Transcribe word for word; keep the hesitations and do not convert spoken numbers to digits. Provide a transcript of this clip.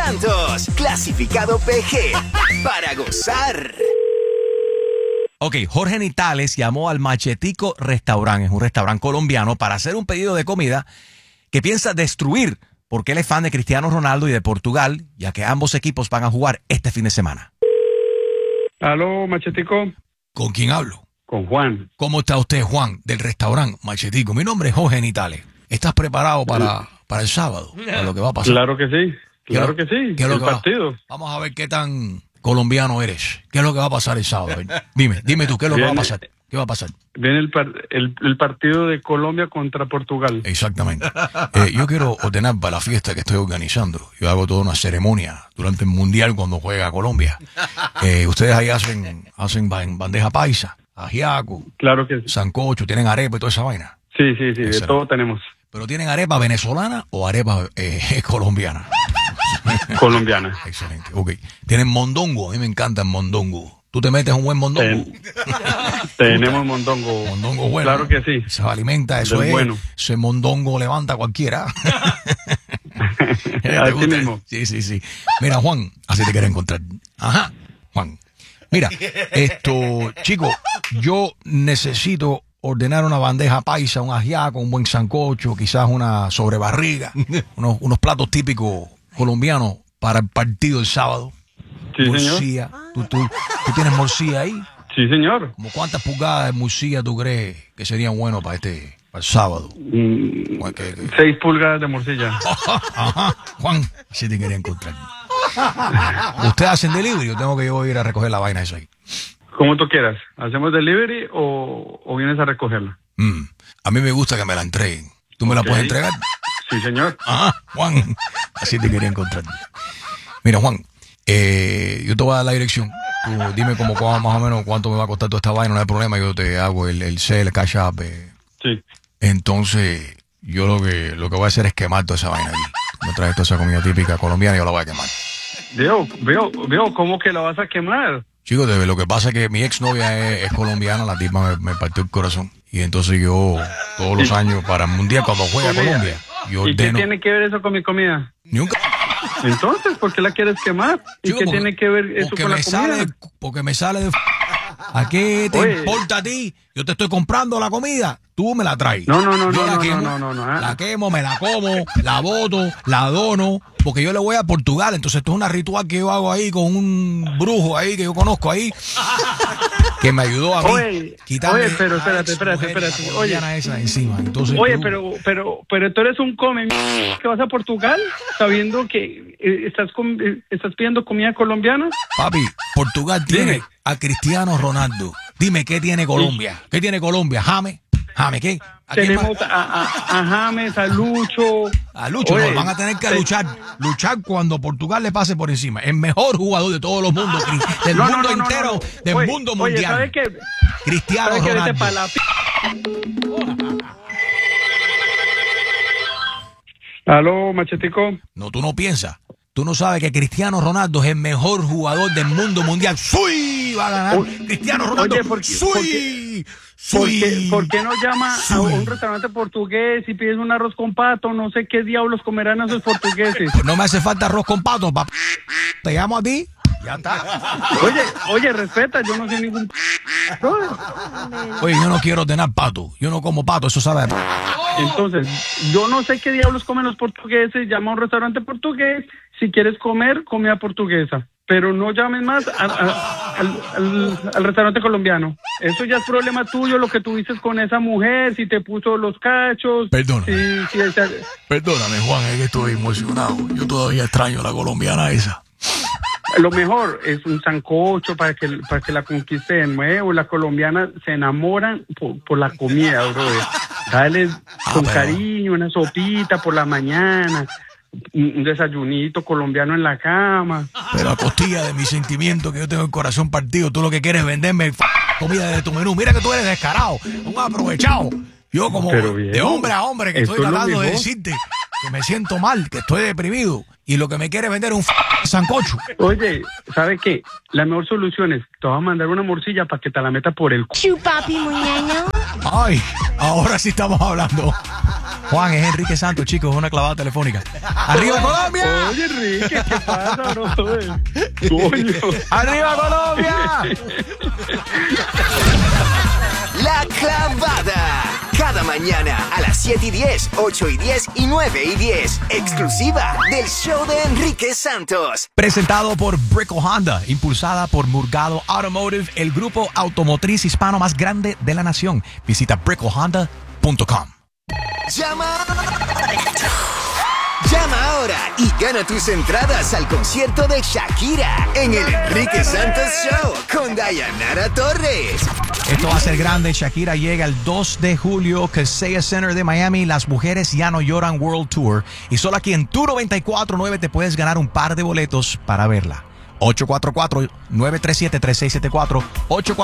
Santos, clasificado P G, para gozar. Ok, Jorge Nitales llamó al Machetico Restaurant, es un restaurante colombiano, para hacer un pedido de comida que piensa destruir, porque él es fan de Cristiano Ronaldo y de Portugal, ya que ambos equipos van a jugar este fin de semana. Aló, Machetico. ¿Con quién hablo? Con Juan. ¿Cómo está usted, Juan, del restaurante Machetico? Mi nombre es Jorge Nitales. ¿Estás preparado para, para el sábado, para lo que va a pasar? Claro que sí, claro ¿Qué, que sí, ¿qué es lo el que va? partido. Vamos a ver qué tan colombiano eres. ¿Qué es lo que va a pasar el sábado? Dime, dime tú, ¿qué es lo que va a pasar? ¿Qué va a pasar? Viene el, par el, el partido de Colombia contra Portugal. Exactamente. Eh, yo quiero ordenar para la fiesta que estoy organizando. Yo hago toda una ceremonia durante el Mundial cuando juega Colombia. Eh, ustedes ahí hacen, hacen bandeja paisa, ajiaco, claro que sí. Sancocho, tienen arepa y toda esa vaina. Sí, sí, sí, de todo tenemos. ¿Pero tienen arepa venezolana o arepa eh, colombiana? Colombiana. Excelente, ok. ¿Tienen mondongo? A mí me encanta el mondongo. ¿Tú te metes un buen mondongo? Ten, tenemos mondongo. Mondongo bueno. Claro que sí. Se alimenta, eso Del es. Bueno. Ese mondongo levanta a cualquiera. Así mismo. Sí, sí, sí. Mira, Juan, así te quiero encontrar. Ajá, Juan. Mira, esto, chico, yo necesito ordenar una bandeja paisa, un ajiaco, un buen sancocho, quizás una sobrebarriga, unos, unos platos típicos colombianos para el partido el sábado. Sí, morcilla. señor. ¿Tú, tú, ¿Tú tienes morcilla ahí? Sí, señor. ¿Cómo cuántas pulgadas de morcilla tú crees que serían buenos para este para el sábado? Mm, ¿Qué, qué? Seis pulgadas de morcilla. Ajá, ajá. Juan, así te quería encontrar. ¿Ustedes hacen delivery o tengo que yo ir a recoger la vaina esa ahí? Como tú quieras. ¿Hacemos delivery o, o vienes a recogerla? Mm, a mí me gusta que me la entreguen. ¿Tú me Okay. la puedes entregar? Sí, señor. Ajá, Juan, así te quería encontrar. Mira, Juan, eh, yo te voy a dar la dirección. Tú dime como cuál, más o menos cuánto me va a costar toda esta vaina, no hay problema, yo te hago el, el C, el cash app. Eh. Sí. Entonces, yo lo que lo que voy a hacer es quemar toda esa vaina aquí. Tú me traes toda esa comida típica colombiana y yo la voy a quemar. Veo, veo, veo, ¿cómo que la vas a quemar? Chicos, lo que pasa es que mi exnovia es, es colombiana, la tipa me, me partió el corazón. Y entonces yo, todos los años, para el mundial, cuando juega Comida. Colombia, yo ¿Y qué ordeno... tiene que ver eso con mi comida? Nunca... Entonces, ¿por qué la quieres quemar? ¿Y Chico, qué porque- tiene que ver eso porque con la me comida? sale, porque me sale de... ¿A qué te Oye. importa a ti? Yo te estoy comprando la comida, tú me la traes. No, no, no, Yo no, la no, quemo, no, no, no, ah. La quemo, me la como, la boto, la dono, porque yo le voy a Portugal, entonces esto es una ritual que yo hago ahí con un brujo ahí que yo conozco ahí, que me ayudó a mí. Oye, quitarme oye, pero a espérate, ex espérate, mujer, espérate, la colombiana oye. esa encima. Entonces, Oye, tú- pero, pero, pero tú eres un come m- que vas a Portugal sabiendo que eh, estás com- eh, estás pidiendo comida colombiana. Papi, Portugal tiene Dime. a Cristiano Ronaldo. Dime, ¿qué tiene Colombia? ¿Qué tiene Colombia? ¿Jame? ¿Jame qué? ¿A quién Tenemos más? a, a, a James, a Lucho. A Lucho, Oye, no, van a tener que te- luchar. Luchar cuando Portugal le pase por encima. El mejor jugador de todos los mundos, Cri- del No, no, mundo no, no, entero, no. del Oye, mundo oye, mundial. ¿sabe qué? Cristiano ¿Sabe qué? Vete Ronaldo. pa' la p- Aló, Machetico. No, tú no piensas. Tú no sabes que Cristiano Ronaldo es el mejor jugador del mundo mundial. ¡Sui! Va a ganar. O- Cristiano Ronaldo. Oye, ¿por qué- ¡Sui! por qué- ¡Sui! ¿Por qué, por qué no llama a Sí. un restaurante portugués y pides un arroz con pato? No sé qué diablos comerán esos portugueses. No me hace falta arroz con pato, papá. Te llamo a ti. Ya está. Oye, oye, respeta, yo no soy ningún p- Oye, yo no quiero ordenar pato. Yo no como pato, eso sabe. Entonces, yo no sé qué diablos comen los portugueses. Llama a un restaurante portugués. Si quieres comer, comida portuguesa. Pero no llames más a- a- al, al- al restaurante colombiano. Eso ya es problema tuyo, lo que tuviste con esa mujer, si te puso los cachos. Perdóname. Si, si esa- Perdóname, Juan, es que estoy emocionado. Yo todavía extraño a la colombiana esa. Lo mejor es un sancocho para que, para que la conquiste de nuevo. Las colombianas se enamoran por, por la comida, brother. Dale Ah, con pero- cariño una sopita por la mañana, un un desayunito colombiano en la cama. Pero a costilla de mi sentimiento, que yo tengo el corazón partido, tú lo que quieres es venderme f- comida de tu menú. Mira que tú eres descarado, un aprovechado. Yo como Pero bien. de hombre a hombre que Esto estoy es lo tratando de mejor. decirte que me siento mal, que estoy deprimido y lo que me quiere vender es un f- sancocho. Oye, ¿sabe qué? La mejor solución es, te voy a mandar una morcilla para que te la meta por el c... Chupapi muñeño. Ay, ahora sí estamos hablando. Juan, es Enrique Santos, chicos, es una clavada telefónica. ¡Arriba Colombia! Oye, Enrique, ¿qué pasa, brother? Coño. ¡Arriba Colombia! La Clavada. Cada mañana a las siete y diez, ocho y diez y nueve y diez. Exclusiva del show de Enrique Santos. Presentado por Brickell Honda, impulsada por Murgado Automotive, el grupo automotriz hispano más grande de la nación. Visita brickell honda punto com. Llama. Llama ahora y gana tus entradas al concierto de Shakira en el Enrique Santos Show con Dayanara Torres. Esto va a ser grande. Shakira llega el dos de julio, Kaseya Center de Miami. Las mujeres ya no lloran World Tour. Y solo aquí en Tu noventa y cuatro punto nueve te puedes ganar un par de boletos para verla. ocho cuatro cuatro, nueve tres siete, tres seis siete cuatro.